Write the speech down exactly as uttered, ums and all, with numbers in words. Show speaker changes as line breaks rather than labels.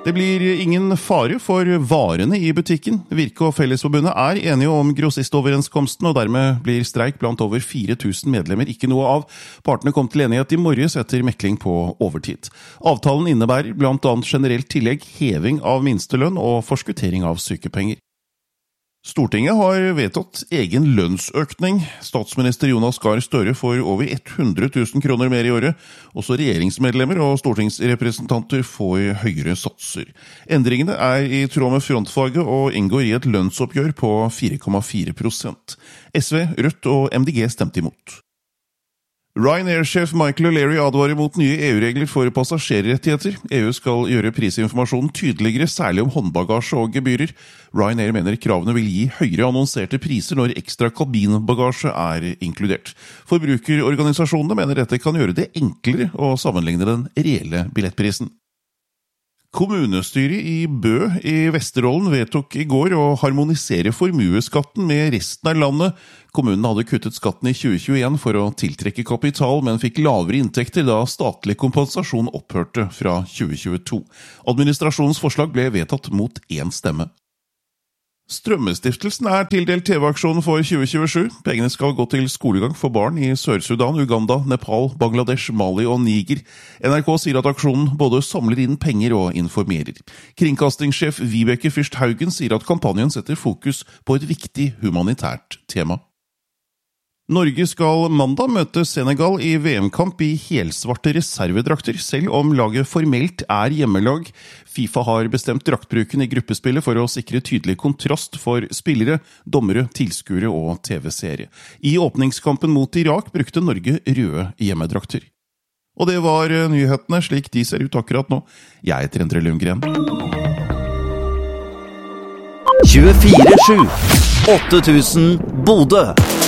Det blir ingen fare for varene i butikken. Virke og Fellesforbundet er enige om grossistoverenskomsten, og dermed blir streik blant over fire tusen medlemmer ikke noe av. Partene kom til enighet i morges etter mekling på overtid. Avtalen innebærer blant annet generelt tillegg, heving av minstelønn og forskuttering av sykepenger. Stortinget har vedtatt egen lønnsøkning. Statsminister Jonas Gahr Støre får over hundre tusen kroner mer i året. Også regjeringsmedlemmer og stortingsrepresentanter får høyere satser. Endringene er i tråd med frontfaget og inngår i et lønnsoppgjør på fire komma fire prosent. S V, Rødt og M D G stemte imot. Ryanair-sjef Michael O'Leary advarer mot nye E U-regler for passasjerrettigheter. E U skal gjøre prisinformasjonen tydeligere, særlig om håndbagasje og gebyrer. Ryanair mener kravene vil gi høyere annonserte priser når ekstra kabinbagasje er inkludert. Forbrukerorganisasjonene mener dette kan gjøre det enklere å sammenligne den reelle billettprisen. Kommunestyret i Bø i Vesterålen vedtok i går å harmonisere formueskatten med resten av landet. Kommunen hadde kuttet skatten i tjue tjueen for å tiltrekke kapital, men fikk lavere inntekter da statlig kompensasjon opphørte fra tjue tjueto. Administrasjonens forslag ble vedtatt mot én stemme. Strømmestiftelsen er tildelt T V-aksjonen for tjue tjuesju. Pengene skal gå til skolegang for barn i Sør-Sudan, Uganda, Nepal, Bangladesh, Mali og Niger. N R K sier at aksjonen både samler inn penger og informerer. Kringkastingssjef Vibeke Fyrst Haugen sier at kampanjen setter fokus på et viktig humanitært tema. Norge skal mandag møte Senegal i V M-kamp i helsvarte reservedrakter, selv om laget formelt er hjemmelag. FIFA har bestemt draktbruken i gruppespillet for å sikre tydelig kontrast for spillere, dommere, tilskuere og T V-seere. I åpningskampen mot Irak brukte Norge røde hjemmedrakter. Og det var nyhetene slik de ser ut akkurat nå. Jeg heter Endre Lundgren.
tjuefire sju åtte tusen Bodø